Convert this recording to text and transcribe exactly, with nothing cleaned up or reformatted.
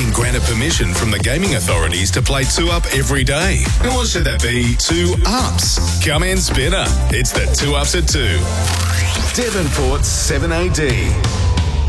been granted permission from the gaming authorities to play two up every day. Or should that be two ups? Come in, Spinner. It's the two ups at two. Devonport's seven A D.